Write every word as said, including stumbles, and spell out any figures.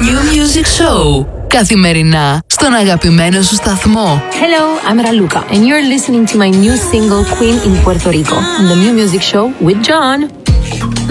New Music Show. Καθημερινά στον αγαπημένο σου σταθμό. Hello, I'm Raluca and you're listening to my new single Queen in Puerto Rico on the New Music Show with John.